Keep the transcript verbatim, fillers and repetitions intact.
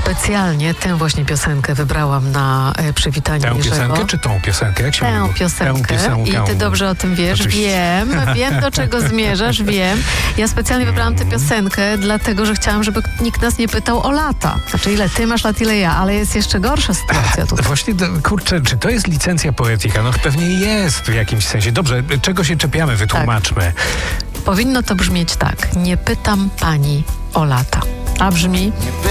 specjalnie tę właśnie piosenkę wybrałam na e, przywitanie Tę Jerzego. piosenkę czy tą piosenkę? Jak się Tę mówi? piosenkę. Tę piosenkę. I ty dobrze o tym wiesz. Oczywiście. Wiem, wiem do czego zmierzasz, wiem. Ja specjalnie wybrałam tę piosenkę, dlatego, że chciałam, żeby nikt nas nie pytał o lata. Znaczy ile ty masz lat, ile ja, ale jest jeszcze gorsza sytuacja tutaj. Właśnie, kurczę, czy to jest licencja poetyka? No pewnie jest w jakimś sensie. Dobrze, czego się czepiamy? Wytłumaczmy. Tak. Powinno to brzmieć tak. Nie pytam pani o lata. A brzmi...